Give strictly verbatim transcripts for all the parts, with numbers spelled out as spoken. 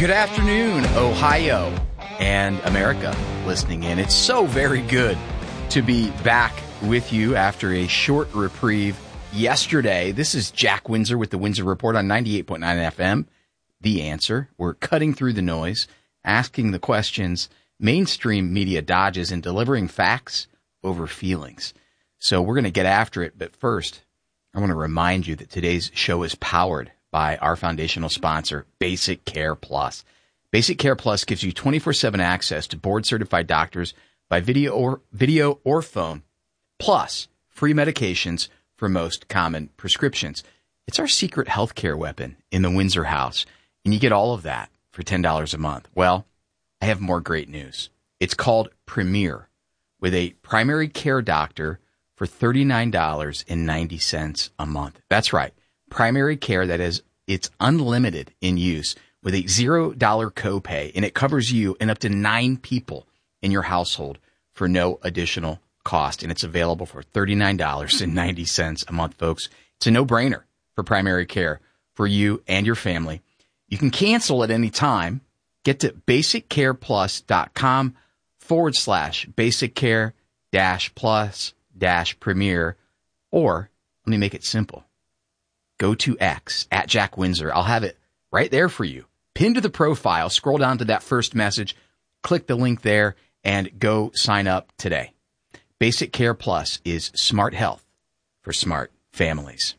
Good afternoon, Ohio and America listening in. It's so very good to be back with you after a short reprieve yesterday. This is Jack Windsor with the Windsor Report on ninety-eight point nine F M. The Answer. We're cutting through the noise, asking the questions mainstream media dodges, and delivering facts over feelings. So we're going to get after it. But first, I want to remind you that today's show is powered by our foundational sponsor, Basic Care Plus. Basic Care Plus gives you twenty-four seven access to board-certified doctors by video or video or phone, plus free medications for most common prescriptions. It's our secret healthcare weapon in the Windsor house, and you get all of that for ten dollars a month. Well, I have more great news. It's called Premier, with a primary care doctor for thirty-nine dollars and ninety cents a month. That's right. Primary care that is, it's unlimited in use with a zero dollar copay, and it covers you and up to nine people in your household for no additional cost. And it's available for thirty-nine dollars and ninety cents a month, folks. It's a no-brainer for primary care for you and your family. You can cancel at any time. Get to basiccareplus.com forward slash basiccare dash plus dash premier, or let me make it simple. Go to X, at Jack Windsor. I'll have it right there for you. Pinned to the profile, scroll down to that first message, click the link there, and go sign up today. Basic Care Plus is smart health for smart families.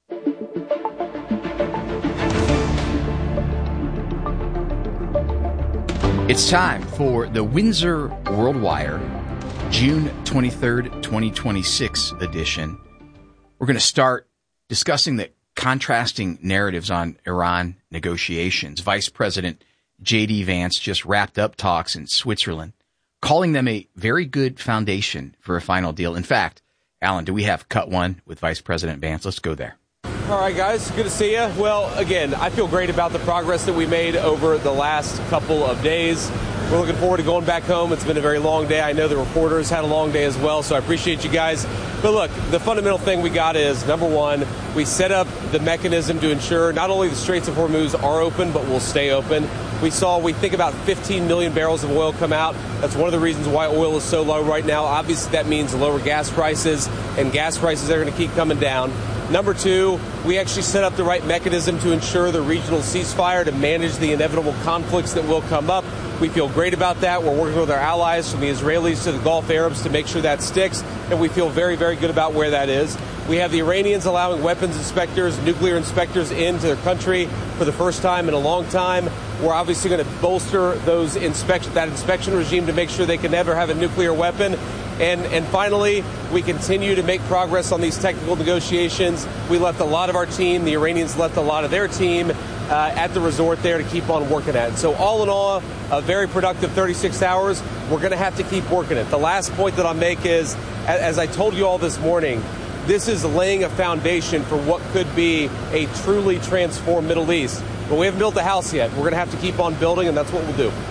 It's time for the Windsor World Wire, June twenty-third, twenty twenty-six edition. We're going to start discussing the contrasting narratives on Iran negotiations. Vice President J D Vance just wrapped up talks in Switzerland, calling them a very good foundation for a final deal. In fact, Alan, do we have cut one with Vice President Vance? Let's go there. All right, guys, good to see you. Well, again, I feel great about the progress that we made over the last couple of days. We're looking forward to going back home. It's been a very long day. I know the reporters had a long day as well, so I appreciate you guys. But look, the fundamental thing we got is, number one, we set up the mechanism to ensure not only the Straits of Hormuz are open, but will stay open. We saw, we think about fifteen million barrels of oil come out. That's one of the reasons why oil is so low right now. Obviously, that means lower gas prices, and gas prices are going to keep coming down. Number two, we actually set up the right mechanism to ensure the regional ceasefire to manage the inevitable conflicts that will come up. We feel great about that. We're working with our allies, from the Israelis to the Gulf Arabs, to make sure that sticks, and we feel very, very good about where that is. We have the Iranians allowing weapons inspectors, nuclear inspectors into their country for the first time in a long time. We're obviously going to bolster those inspection, that inspection regime to make sure they can never have a nuclear weapon. And, and finally, we continue to make progress on these technical negotiations. We left a lot of our team, the Iranians left a lot of their team uh, at the resort there to keep on working at it. So all in all, a very productive thirty-six hours. We're going to have to keep working it. The last point that I'll make is, as I told you all this morning, this is laying a foundation for what could be a truly transformed Middle East. But we haven't built the house yet. We're going to have to keep on building, and that's what we'll do.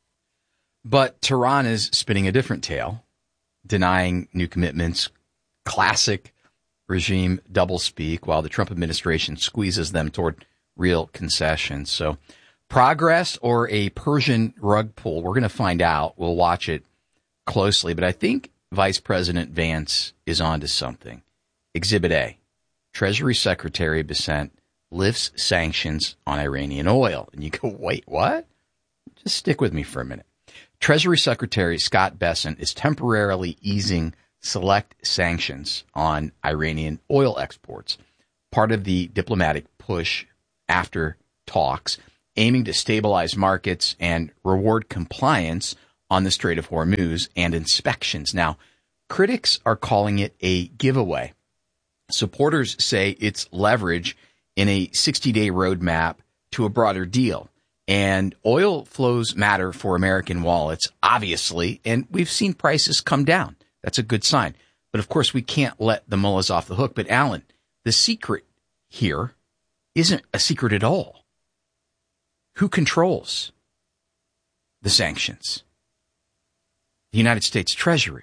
But Tehran is spinning a different tale, denying new commitments, classic regime doublespeak, while the Trump administration squeezes them toward real concessions. So progress or a Persian rug pull, we're going to find out. We'll watch it closely. But I think Vice President Vance is onto something. Exhibit A, Treasury Secretary Bessent lifts sanctions on Iranian oil. And you go, wait, what? Just stick with me for a minute. Treasury Secretary Scott Bessent is temporarily easing select sanctions on Iranian oil exports, part of the diplomatic push after talks aiming to stabilize markets and reward compliance on the Strait of Hormuz and inspections. Now, critics are calling it a giveaway. Supporters say it's leverage in a sixty-day roadmap to a broader deal. And oil flows matter for American wallets, obviously, and we've seen prices come down. That's a good sign. But, of course, we can't let the mullahs off the hook. But, Alan, the secret here isn't a secret at all. Who controls the sanctions? The United States Treasury.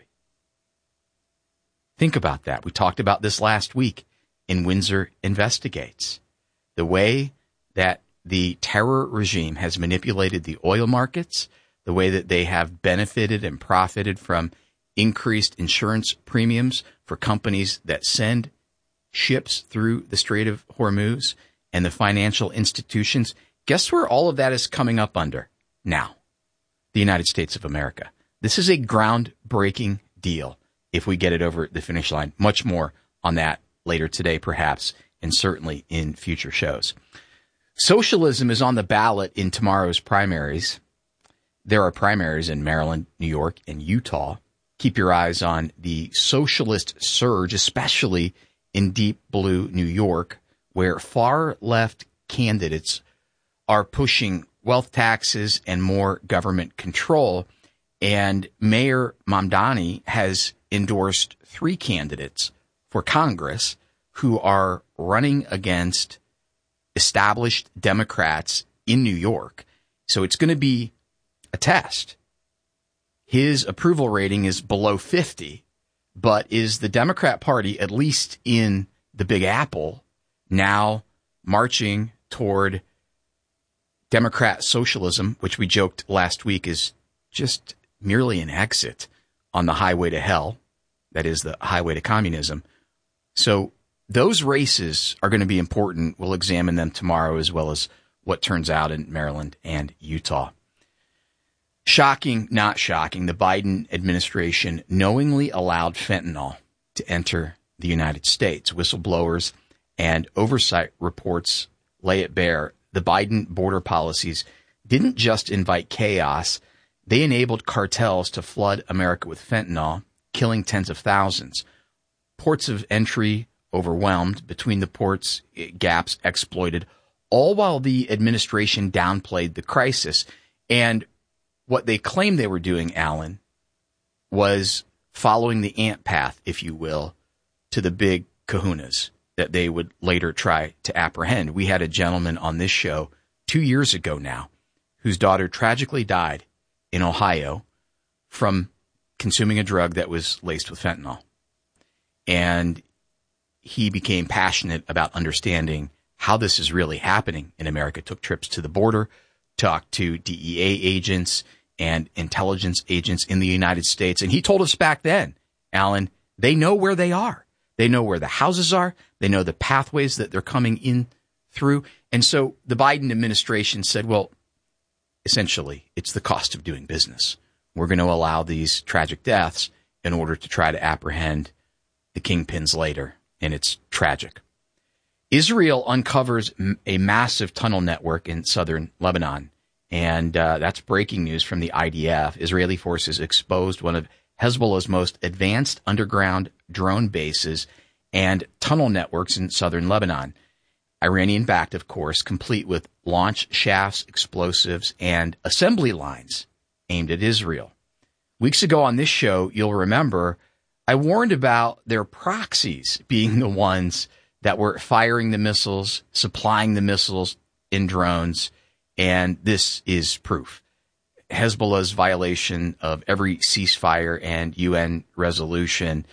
Think about that. We talked about this last week in Windsor Investigates. The way that the terror regime has manipulated the oil markets, the way that they have benefited and profited from increased insurance premiums for companies that send ships through the Strait of Hormuz, and the financial institutions. Guess where all of that is coming up under now? The United States of America. This is a groundbreaking deal if we get it over the finish line. Much more on that later today, perhaps, and certainly in future shows. Socialism is on the ballot in tomorrow's primaries. There are primaries in Maryland, New York, and Utah. Keep your eyes on the socialist surge, especially in deep blue New York, where far-left candidates are pushing wealth taxes and more government control. And Mayor Mamdani has endorsed three candidates for Congress who are running against established Democrats in New York. So it's going to be a test. His approval rating is below fifty, but is the Democrat Party, at least in the Big Apple, now marching toward Democrat socialism, which we joked last week is just merely an exit on the highway to hell, that is the highway to communism. So those races are going to be important. We'll examine them tomorrow, as well as what turns out in Maryland and Utah. Shocking, not shocking, the Biden administration knowingly allowed fentanyl to enter the United States. Whistleblowers and oversight reports lay it bare. The Biden border policies didn't just invite chaos. They enabled cartels to flood America with fentanyl, killing tens of thousands. Ports of entry overwhelmed, between the ports gaps exploited, all while the administration downplayed the crisis. And what they claimed they were doing, Alan, was following the ant path, if you will, to the big kahunas that they would later try to apprehend. We had a gentleman on this show two years ago now whose daughter tragically died in Ohio from consuming a drug that was laced with fentanyl. And he became passionate about understanding how this is really happening in America. Took trips to the border, talked to D E A agents and intelligence agents in the United States. And he told us back then, Alan, they know where they are. They know where the houses are. They know the pathways that they're coming in through. And so the Biden administration said, well, essentially, it's the cost of doing business. We're going to allow these tragic deaths in order to try to apprehend the kingpins later. And it's tragic. Israel uncovers a massive tunnel network in southern Lebanon. And uh, that's breaking news from the I D F. Israeli forces exposed one of Hezbollah's most advanced underground drone bases and tunnel networks in southern Lebanon. Iranian-backed, of course, complete with launch shafts, explosives, and assembly lines aimed at Israel. Weeks ago on this show, you'll remember, I warned about their proxies being the ones that were firing the missiles, supplying the missiles in drones, and this is proof. Hezbollah's violation of every ceasefire and U N resolution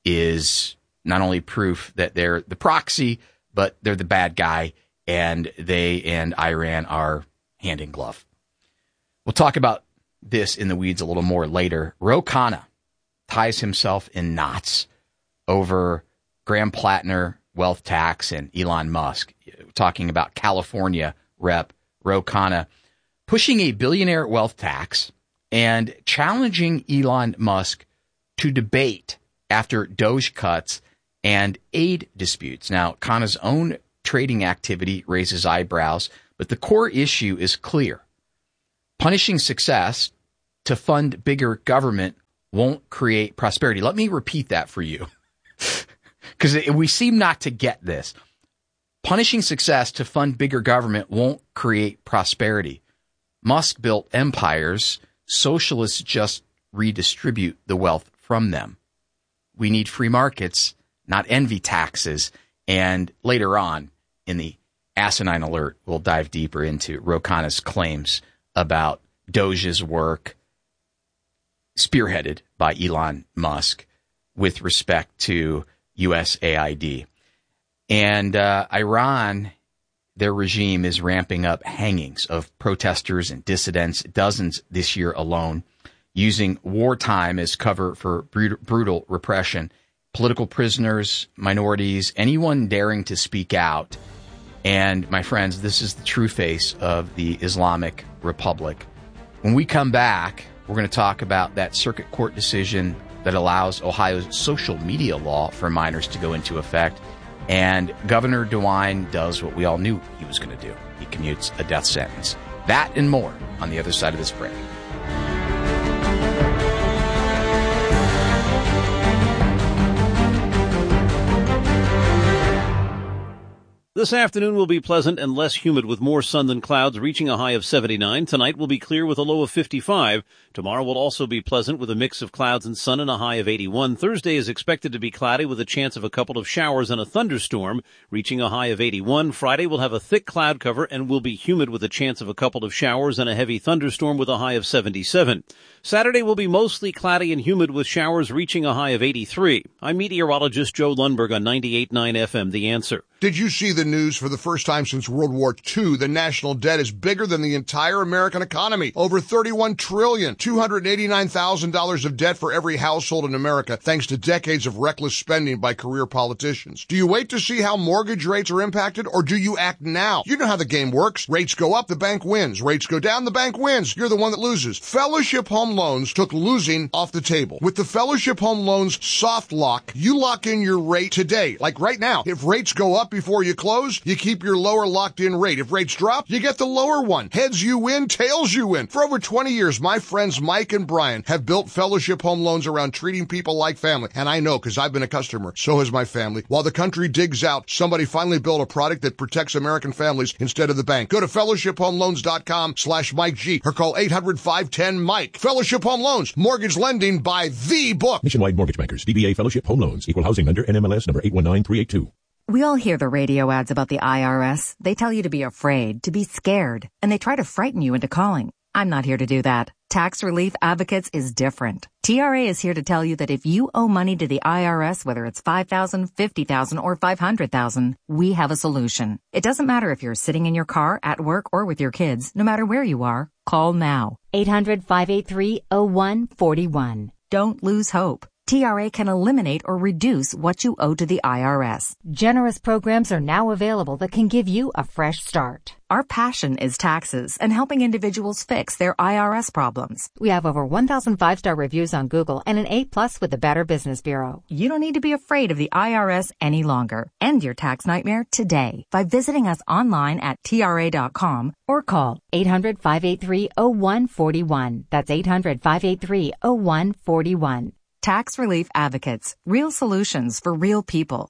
is not only proof that they're the proxy, but they're the bad guy, and they and Iran are hand in glove. We'll talk about this in the weeds a little more later. Ro Khanna ties himself in knots over Graham Plattner wealth tax and Elon Musk. We're talking about California Rep Ro Khanna pushing a billionaire wealth tax and challenging Elon Musk to debate after Doge cuts and aid disputes. Now, Khanna's own trading activity raises eyebrows, but the core issue is clear. Punishing success to fund bigger government won't create prosperity. Let me repeat that for you, because we seem not to get this. Punishing success to fund bigger government won't create prosperity. Musk built empires. Socialists just redistribute the wealth from them. We need free markets, not envy taxes. And later on in the Asinine Alert, we'll dive deeper into Ro Khanna's claims about Doge's work, spearheaded by Elon Musk, with respect to U S A I D. And uh, Iran their regime is ramping up hangings of protesters and dissidents, dozens this year alone, using wartime as cover for brutal, brutal repression. Political prisoners, minorities, anyone daring to speak out. And, my friends, this is the true face of the Islamic Republic. When we come back, we're going to talk about that circuit court decision that allows Ohio's social media law for minors to go into effect. And Governor DeWine does what we all knew he was going to do. He commutes a death sentence. That and more on the other side of this break. This afternoon will be pleasant and less humid with more sun than clouds, reaching a high of seventy-nine. Tonight will be clear with a low of fifty-five. Tomorrow will also be pleasant with a mix of clouds and sun and a high of eighty-one. Thursday is expected to be cloudy with a chance of a couple of showers and a thunderstorm, reaching a high of eighty-one. Friday will have a thick cloud cover and will be humid with a chance of a couple of showers and a heavy thunderstorm with a high of seventy-seven. Saturday will be mostly cloudy and humid with showers reaching a high of eighty-three. I'm meteorologist Joe Lundberg on ninety-eight point nine F M, The Answer. Did you see the news? For the first time since World War Two, the national debt is bigger than the entire American economy. Over thirty-one trillion dollars, two hundred eighty-nine thousand dollars of debt for every household in America, thanks to decades of reckless spending by career politicians. Do you wait to see how mortgage rates are impacted, or do you act now? You know how the game works. Rates go up, the bank wins. Rates go down, the bank wins. You're the one that loses. Fellowship Home Loans took losing off the table. With the Fellowship Home Loans soft lock, you lock in your rate today. Like right now, if rates go up before you close, you keep your lower locked-in rate. If rates drop, you get the lower one. Heads you win, tails you win. For over twenty years, my friends Mike and Brian have built Fellowship Home Loans around treating people like family. And I know, because I've been a customer. So has my family. While the country digs out, somebody finally built a product that protects American families instead of the bank. Go to fellowship home loans dot com slash Mike G or call eight hundred, five one zero, Mike. Fellowship Home Loans. Mortgage lending by the book. Nationwide Mortgage Bankers. D B A Fellowship Home Loans. Equal housing lender. N M L S number eight one nine three eight two. We all hear the radio ads about the I R S. They tell you to be afraid, to be scared, and they try to frighten you into calling. I'm not here to do that. Tax Relief Advocates is different. T R A is here to tell you that if you owe money to the I R S, whether it's five thousand dollars, fifty thousand dollars, or five hundred thousand dollars, we have a solution. It doesn't matter if you're sitting in your car, at work, or with your kids. No matter where you are, call now. eight hundred, five eight three, oh one four one. Don't lose hope. T R A can eliminate or reduce what you owe to the I R S. Generous programs are now available that can give you a fresh start. Our passion is taxes and helping individuals fix their I R S problems. We have over one thousand five-star reviews on Google and an A plus with the Better Business Bureau. You don't need to be afraid of the I R S any longer. End your tax nightmare today by visiting us online at T R A dot com or call eight hundred, five eight three, oh one four one. That's eight hundred, five eight three, oh one four one. Tax Relief Advocates. Real solutions for real people.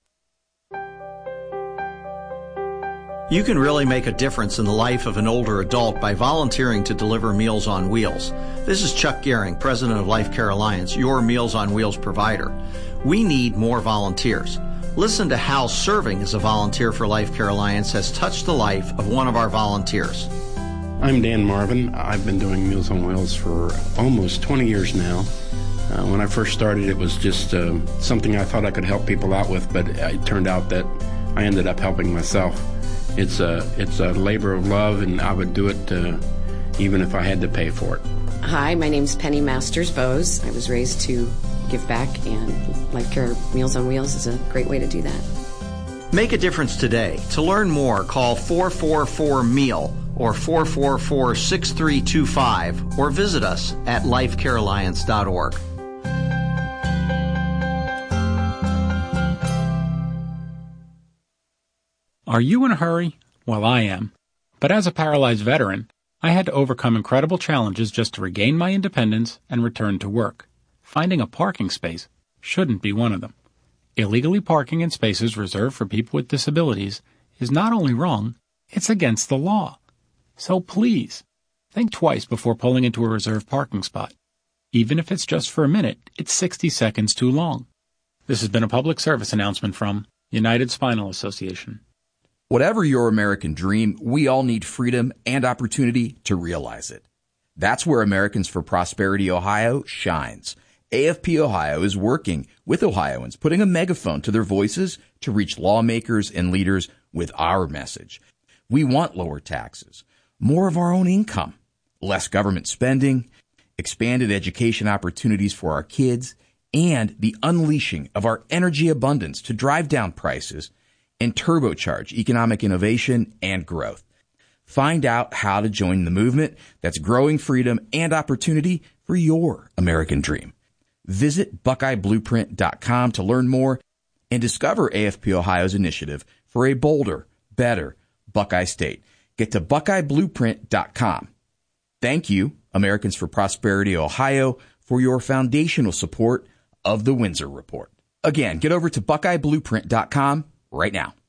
You can really make a difference in the life of an older adult by volunteering to deliver Meals on Wheels. This is Chuck Gehring, president of Life Care Alliance, your Meals on Wheels provider. We need more volunteers. Listen to how serving as a volunteer for Life Care Alliance has touched the life of one of our volunteers. I'm Dan Marvin. I've been doing Meals on Wheels for almost twenty years now. Uh, when I first started, it was just uh, something I thought I could help people out with, but it turned out that I ended up helping myself. It's a, it's a labor of love, and I would do it uh, even if I had to pay for it. Hi, my name's Penny Masters-Bose. I was raised to give back, and Life Care Meals on Wheels is a great way to do that. Make a difference today. To learn more, call four four four, M E A L or four four four, six three two five or visit us at life care alliance dot org. Are you in a hurry? Well, I am. But as a paralyzed veteran, I had to overcome incredible challenges just to regain my independence and return to work. Finding a parking space shouldn't be one of them. Illegally parking in spaces reserved for people with disabilities is not only wrong, it's against the law. So please, think twice before pulling into a reserved parking spot. Even if it's just for a minute, it's sixty seconds too long. This has been a public service announcement from United Spinal Association. Whatever your American dream, we all need freedom and opportunity to realize it. That's where Americans for Prosperity Ohio shines. A F P Ohio is working with Ohioans, putting a megaphone to their voices to reach lawmakers and leaders with our message. We want lower taxes, more of our own income, less government spending, expanded education opportunities for our kids, and the unleashing of our energy abundance to drive down prices and turbocharge economic innovation and growth. Find out how to join the movement that's growing freedom and opportunity for your American dream. Visit Buckeye Blueprint dot com to learn more and discover A F P Ohio's initiative for a bolder, better Buckeye State. Get to Buckeye Blueprint dot com. Thank you, Americans for Prosperity Ohio, for your foundational support of the Windsor Report. Again, get over to Buckeye Blueprint dot com right now.